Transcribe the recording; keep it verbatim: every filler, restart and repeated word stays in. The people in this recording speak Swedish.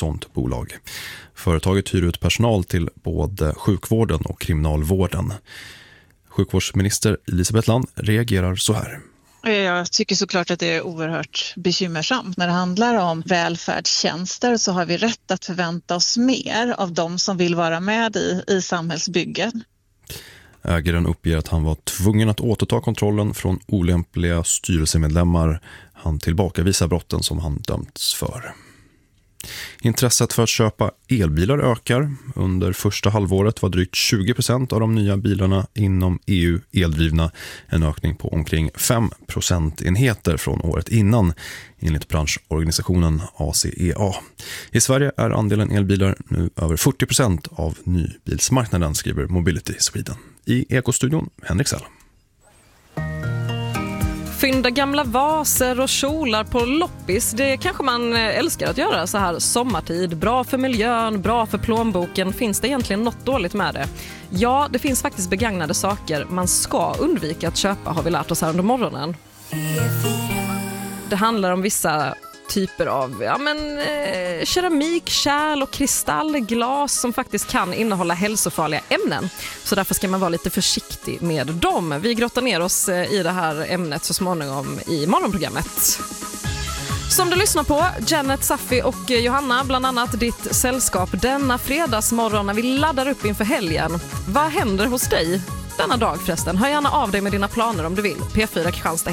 sådant bolag. Företaget hyr ut personal till både sjukvården och kriminalvården. Sjukvårdsminister Elisabeth Land reagerar så här. Jag tycker såklart att det är oerhört bekymmersamt. När det handlar om välfärdstjänster så har vi rätt att förvänta oss mer av de som vill vara med i, i samhällsbygget. Ägaren uppger att han var tvungen att återta kontrollen från olämpliga styrelsemedlemmar. Han tillbakavisar brotten som han dömts för. Intresset för att köpa elbilar ökar. Under första halvåret var drygt tjugo procent av de nya bilarna inom E U eldrivna. En ökning på omkring fem procentenheter från året innan, enligt branschorganisationen A C E A. I Sverige är andelen elbilar nu över fyrtio procent av nybilsmarknaden, skriver Mobility Sweden. I Ekostudion, Henrik Sell. Fynda gamla vaser och kjolar på loppis, det kanske man älskar att göra så här sommartid. Bra för miljön, bra för plånboken. Finns det egentligen något dåligt med det? Ja, det finns faktiskt begagnade saker man ska undvika att köpa, har vi lärt oss här under morgonen. Det handlar om vissa typer av ja, men, eh, keramik, kärl och kristallglas som faktiskt kan innehålla hälsofarliga ämnen. Så därför ska man vara lite försiktig med dem. Vi grottar ner oss i det här ämnet så småningom i morgonprogrammet. Som du lyssnar på, Janet, Safi och Johanna, bland annat ditt sällskap denna fredagsmorgon när vi laddar upp inför helgen. Vad händer hos dig denna dag förresten? Hör gärna av dig med dina planer om du vill. P fyra Kristianstad